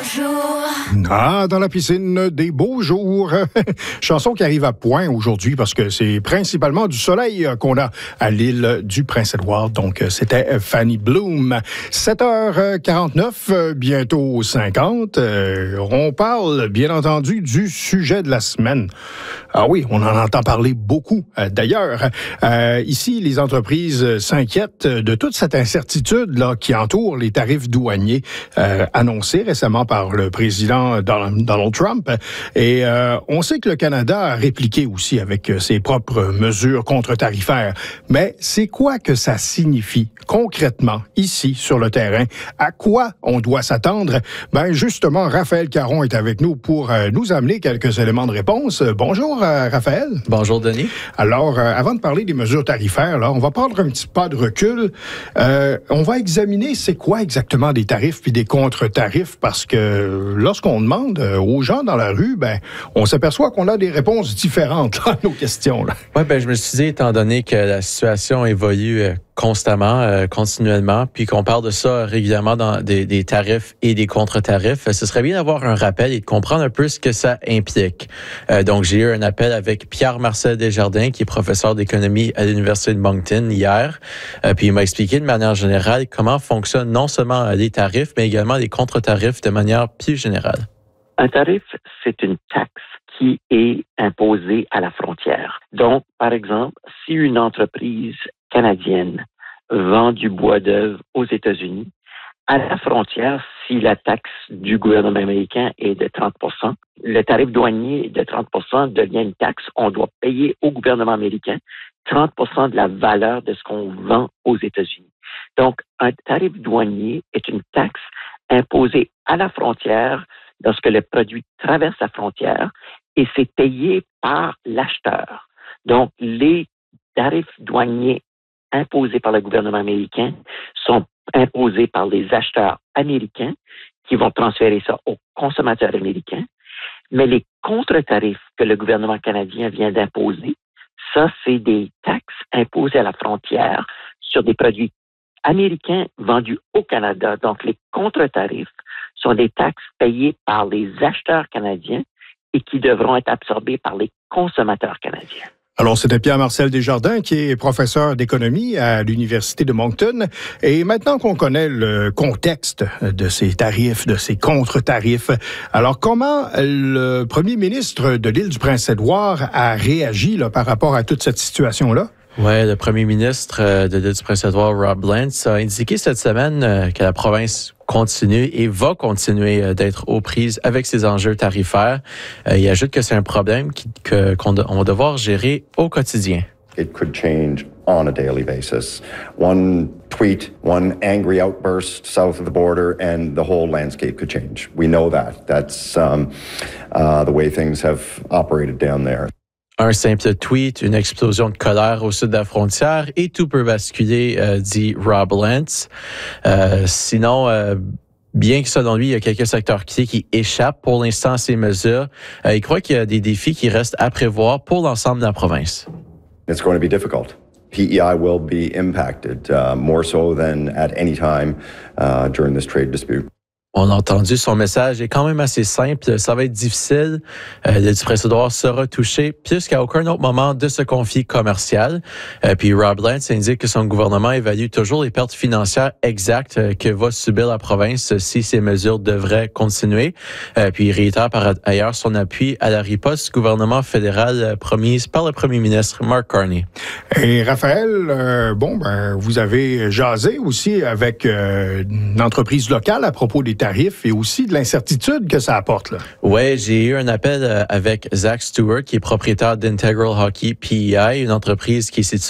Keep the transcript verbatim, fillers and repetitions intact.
jours. Ah, dans la piscine des beaux jours. Chanson qui arrive à point aujourd'hui parce que c'est principalement du soleil qu'on a à l'île du Prince-Édouard. Donc, c'était Fanny Bloom. sept heures quarante-neuf, bientôt cinquante. On parle, bien entendu, du sujet de la semaine. Ah oui, on en entend parler beaucoup. D'ailleurs, euh, ici, les entreprises s'inquiètent de toute cette incertitude là qui entoure les tarifs douaniers euh, annoncés récemment par le président Donald Trump. Et euh, on sait que le Canada a répliqué aussi avec ses propres mesures contre-tarifaires. Mais c'est quoi que ça signifie concrètement ici sur le terrain? À quoi on doit s'attendre? Ben justement, Raphaël Caron est avec nous pour euh, nous amener quelques éléments de réponse. Bonjour euh, Raphaël. Bonjour Denis. Alors, euh, avant de parler des mesures tarifaires, là, on va prendre un petit pas de recul. Euh, on va examiner c'est quoi exactement des tarifs puis des contre-tarifs parce que lorsqu'on demande aux gens dans la rue, ben, on s'aperçoit qu'on a des réponses différentes là, à nos questions. Oui, ben, je me suis dit, étant donné que la situation évolue euh, constamment, euh, continuellement, puis qu'on parle de ça régulièrement dans des, des tarifs et des contre-tarifs, ce serait bien d'avoir un rappel et de comprendre un peu ce que ça implique. Euh, donc, j'ai eu un appel avec Pierre-Marcel Desjardins, qui est professeur d'économie à l'Université de Moncton hier, euh, puis il m'a expliqué de manière générale comment fonctionnent non seulement les tarifs, mais également les contre-tarifs de manière plus générale. Un tarif, c'est une taxe qui est imposée à la frontière. Donc, par exemple, si une entreprise canadienne vend du bois d'œuvre aux États-Unis, à la frontière, si la taxe du gouvernement américain est de trente pour cent, le tarif douanier de trente pour cent devient une taxe. On doit payer au gouvernement américain trente pour cent de la valeur de ce qu'on vend aux États-Unis. Donc, un tarif douanier est une taxe imposée à la frontière lorsque le produit traverse la frontière et c'est payé par l'acheteur. Donc, les tarifs douaniers imposés par le gouvernement américain sont imposés par les acheteurs américains qui vont transférer ça aux consommateurs américains. Mais les contre-tarifs que le gouvernement canadien vient d'imposer, ça, c'est des taxes imposées à la frontière sur des produits américains vendus au Canada. Donc, les contre-tarifs sont des taxes payées par les acheteurs canadiens et qui devront être absorbées par les consommateurs canadiens. Alors, c'était Pierre-Marcel Desjardins, qui est professeur d'économie à l'Université de Moncton. Et maintenant qu'on connaît le contexte de ces tarifs, de ces contre-tarifs, alors comment le premier ministre de l'île du Prince-Édouard a réagi là, par rapport à toute cette situation-là? Oui, le premier ministre de l'île du Prince-Édouard, Rob Lance, a indiqué cette semaine que la province continue et va continuer d'être aux prises avec ses enjeux tarifaires. Il ajoute que c'est un problème que, qu'on on va devoir gérer au quotidien. It could change on a daily basis. One tweet, one angry outburst south of the border, and the whole landscape could change. We know that. That's um, uh, the way things have operated down there. Un simple tweet, une explosion de colère au sud de la frontière et tout peut basculer, euh, dit Rob Lance. Euh, sinon, euh, bien que selon lui, il y a quelques secteurs clés qui échappent pour l'instant à ces mesures, euh, il croit qu'il y a des défis qui restent à prévoir pour l'ensemble de la province. It's going to be difficult. P E I will be impacted uh, more so than at any time uh, during this trade dispute. On a entendu son message est quand même assez simple. Ça va être difficile. Euh, l'île du Prince-Édouard sera touchée plus qu'à aucun autre moment de ce conflit commercial. Euh, puis Rob Lance indique que son gouvernement évalue toujours les pertes financières exactes que va subir la province si ces mesures devraient continuer. Euh, puis il réitère par ailleurs son appui à la riposte du gouvernement fédéral promise par le premier ministre Mark Carney. Et Raphaël, euh, bon, ben, vous avez jasé aussi avec euh, une entreprise locale à propos des tarifs et aussi de l'incertitude que ça apporte. Oui, j'ai eu un appel avec Zach Stewart, qui est propriétaire d'Integral Hockey P E I, une entreprise qui est située